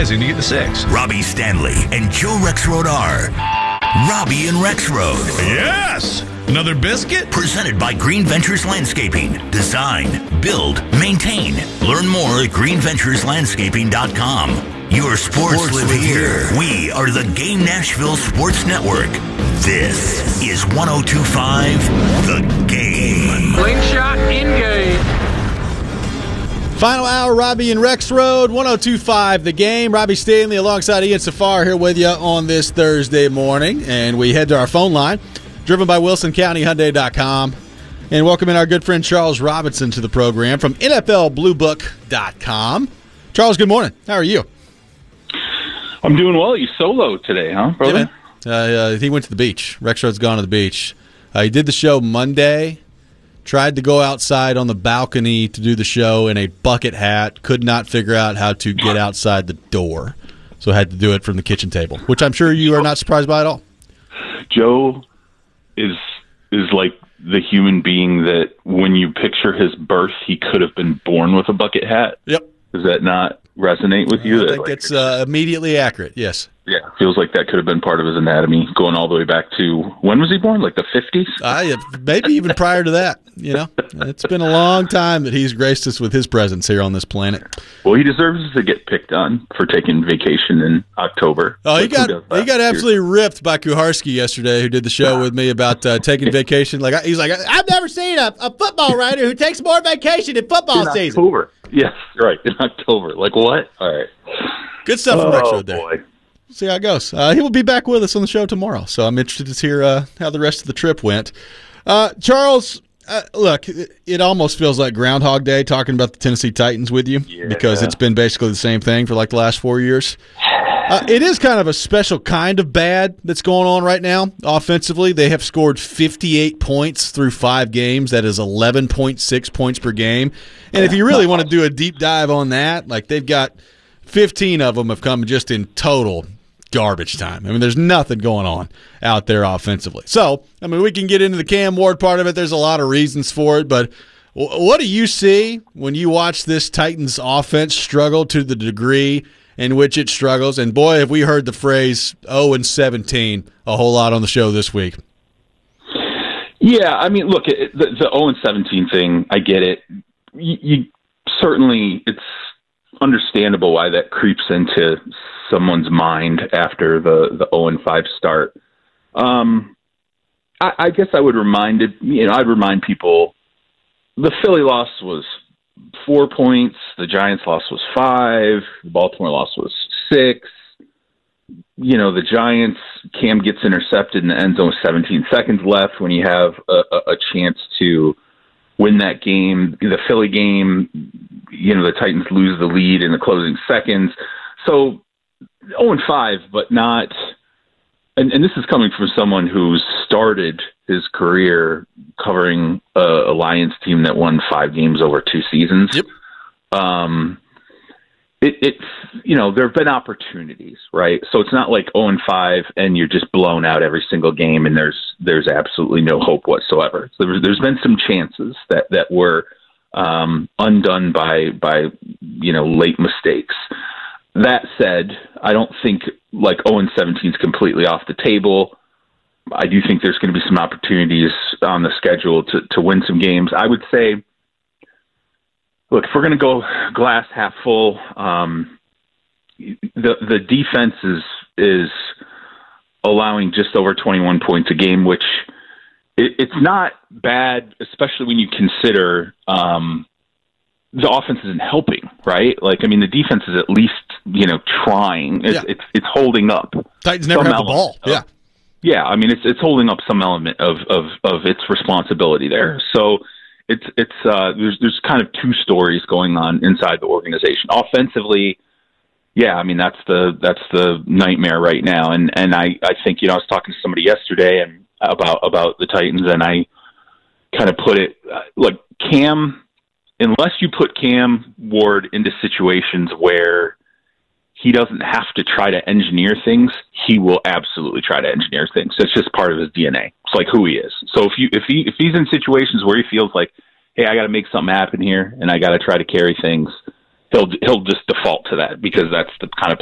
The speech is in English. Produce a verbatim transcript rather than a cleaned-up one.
Rising to get to six. Robbie Stanley and Joe Rexrode are Robbie and Rexrode. Yes! Another biscuit? Presented by Green Ventures Landscaping. Design, build, maintain. Learn more at green ventures landscaping dot com. Your sports, sports live, live here. here. We are the Game Nashville Sports Network. This is one oh two point five The Game. Slingshot in game. Final hour, Robbie and Rexrode, one oh two point five The Game. Robbie Stanley alongside Ian Safar here with you on this Thursday morning. And we head to our phone line, driven by Wilson County Hyundai dot com. And welcome in our good friend Charles Robinson to the program from N F L Blue Book dot com. Charles, good morning. How are you? I'm doing well. You solo today, huh, brother? Yeah, uh, uh, he went to the beach. Rexrode's gone to the beach. Uh, he did the show Monday. Tried to go outside on the balcony to do the show in a bucket hat. Could not figure out how to get outside the door. So had to do it from the kitchen table, which I'm sure you are not surprised by at all. Joe is is like the human being that when you picture his birth, he could have been born with a bucket hat. Yep. Does that not resonate with you? I that, think like, it's uh, immediately accurate, yes. Yeah, feels like that could have been part of his anatomy, going all the way back to, when was he born? Like the fifties? Uh, maybe even prior to that, you know. It's been a long time that he's graced us with his presence here on this planet. Well, he deserves to get picked on for taking vacation in October. Oh, he like got he got absolutely ripped by Kuharski yesterday, who did the show with me about uh, taking vacation. Like He's like, I've never seen a, a football writer who takes more vacation in football in season. October. Yes, right, in October. Like what? All right. Good stuff from oh, Rexrode there. Boy. See how it goes. Uh, he will be back with us on the show tomorrow, so I'm interested to hear uh, how the rest of the trip went. Uh, Charles, uh, look, it, it almost feels like Groundhog Day talking about the Tennessee Titans with you yeah. because it's been basically the same thing for like the last four years. Uh, it is kind of a special kind of bad that's going on right now offensively. They have scored fifty-eight points through five games. That is eleven point six points per game. And if you really want to do a deep dive on that, like they've got fifteen of them have come just in total garbage time. I mean, there's nothing going on out there offensively. So, I mean, we can get into the Cam Ward part of it. There's a lot of reasons for it, but what do you see when you watch this Titans offense struggle to the degree in which it struggles? And boy, have we heard the phrase oh and seventeen a whole lot on the show this week. Yeah, I mean, look, the, the oh and seventeen thing, I get it. You, you certainly, it's understandable why that creeps into someone's mind after the the oh and five start. Um, I, I guess I would remind it, you know, I'd remind people the Philly loss was four points, the Giants loss was five, the Baltimore loss was six. You know, the Giants, Cam gets intercepted in the end zone with seventeen seconds left when you have a, a, a chance to win that game. The Philly game, you know, the Titans lose the lead in the closing seconds. So oh and five, but not and, and this is coming from someone who's started his career covering a, a Lions team that won five games over two seasons. Yep. Um, it, it's, you know, there have been opportunities, right? So it's not like oh and five and you're just blown out every single game and there's there's absolutely no hope whatsoever. So there's, there's been some chances that, that were um, undone by, by, you know, late mistakes. That said, I don't think like oh and seventeen is completely off the table. I do think there's going to be some opportunities on the schedule to, to win some games. I would say, look, if we're going to go glass half full, um, the the defense is is allowing just over twenty-one points a game, which it, it's not bad, especially when you consider um, the offense isn't helping, right? Like, I mean, the defense is at least, you know, trying. It's, yeah. it's, it's holding up. Titans never have the ball. Of, yeah. Yeah. I mean, it's, it's holding up some element of, of, of its responsibility there. So it's, it's, uh, there's, there's kind of two stories going on inside the organization. Offensively, yeah, I mean, that's the, that's the nightmare right now. And, and I, I think, you know, I was talking to somebody yesterday and about, about the Titans, and I kind of put it, uh, look, Cam, unless you put Cam Ward into situations where he doesn't have to try to engineer things, he will absolutely try to engineer things. It's just part of his D N A. It's like who he is. So if you if he if he's in situations where he feels like, hey, I got to make something happen here, and I got to try to carry things, he'll he'll just default to that because that's the kind of